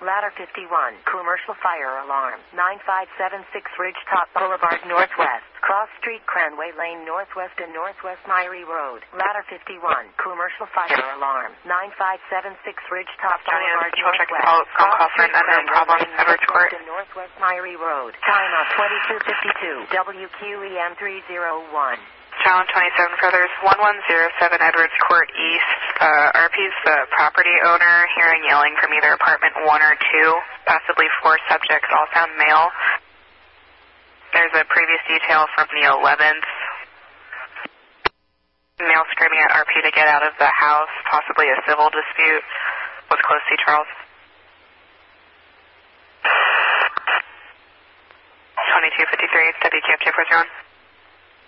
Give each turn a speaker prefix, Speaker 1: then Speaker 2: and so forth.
Speaker 1: Ladder 51, commercial fire alarm, 9576 Ridgetop Boulevard Northwest, Cross Street, Cranway Lane Northwest and Northwest Myrie Road. Ladder 51, commercial fire alarm, 9576 Ridgetop Boulevard Northwest, Cross Street, Cranway Lane Northwest and Northwest Myrie Road. Time of 2252, WQEM 301.
Speaker 2: Challenge 27 Feathers, 1107 Edwards Court East. RP's the property owner, hearing yelling from either apartment 1 or 2, possibly 4 subjects, all found male. There's a previous detail from the 11th. Male screaming at RP to get out of the house, possibly a civil dispute with close C. Charles. 2253, WQF 241.